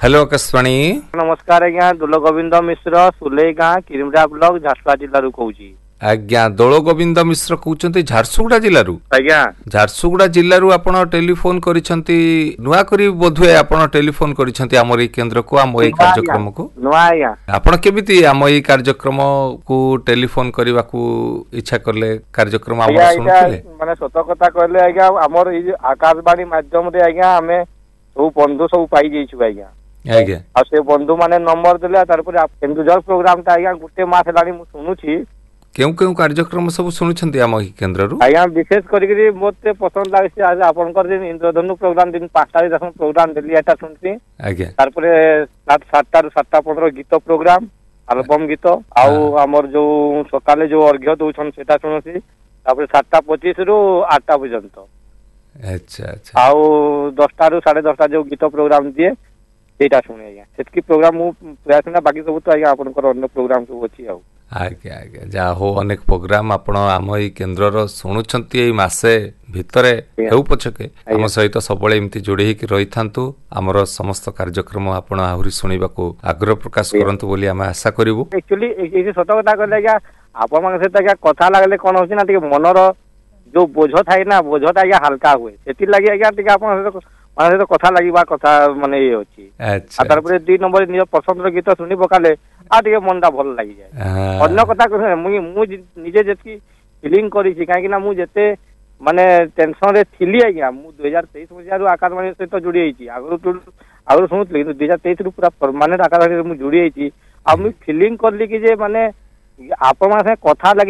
hello Akashvani नमस्कार आज्ञा दुल गोविंद मिश्र सुलेई गाँ किरिमरा ब्लॉक झारसुगुड़ा जिल्ला कहूँ आज्ञा दोल गोविंद मिश्र कहते झारसुगुड़ा जिल्लारू आज्ञा झारसुगुड़ा जिल्लारू आपण टेलीफोन करिसंती नुआ करी बोधुए आपण टेलीफोन करिसंती हमर ई केंद्र को हम ई कार्यक्रम को नुआ आज्ञा आपण केमिति हम ई कार्यक्रम को टेलीफोन करबा को इच्छा करले कार्यक्रम हम सुनथिले माने सत कथा कहले आज्ञा हमर ई आकाशवाणी माध्यम रे आज्ञा हमें सब बंधु सब पाई जइछु आज्ञा आज्ञा आ से बंधु माने नंबर देले तार पर केंदुझर प्रोग्राम ता आज्ञा गुटे मास लानी मु सुनुछि केउ केउ कार्यक्रम सब सुनुछंती हम ई केंद्र रु आज्ञा विशेष करी मोते पसंद लागछि आज आपनकर दिन इंद्रधनु प्रोग्राम दिन 5टा रे प्रोग्राम देली एटा सुनछि आज्ञा तार पर 7टा रू 7:15 गीत प्रोग्राम एल्बम गीत आउ हमर जो सकाले जो अर्घ्य दउछन सेटा सुनछि तार पर 7:25 रू 8टा पर्यंत अच्छा अच्छा आउ 10टा रू 10:30 जो गीत प्रोग्राम दिए सेटा सुने आज्ञा सेतकी प्रोग्राम मु प्रयास ना बाकी सब तो आज्ञा आपनकर अन्य प्रोग्राम सब अछि आउ आज्ञा आज्ञा जा हो अनेक प्रोग्राम आपण आम ई केन्द्र रो सुनुछंती एई मासे भितरे हेउ पछके हम सहित सबले एमती जोड़ी हिक रही थांतु हमर समस्त कार्यक्रम आपण आहुरी सुनिबा को आग्रह प्रकाश करंतु बोली हम आशा करिवु एक्चुअली ए सत कथा कहले आज्ञा आपण मन से आज्ञा कथा लागले कोन होछि ना टिके मनर जो बोझ थाए ना बोझ आज्ञा हल्का हुए सेति लागि आज्ञा टिके आपण माने तो कथा लागिबा कथा माने ए होछि अच्छा तार पर 2 नंबर निज पसंद रो गीत सुनि पकाले आ टिके मनटा भल लागि जाय अन्य कथा कह मु निजे जेति फीलिंग करी छी काहे कि ना मु जेते माने टेंशन रे थिली आज्ञा मु 2023 मसिया रु आकाशवाणी सहित जोड़ी आइछि आगु सुनुतली 2023 रु पूरा परमानेंट आकाशवाणी मु जोड़ी आइछि आ मु फीलिंग करली कि जे माने आपण माने कथा लागि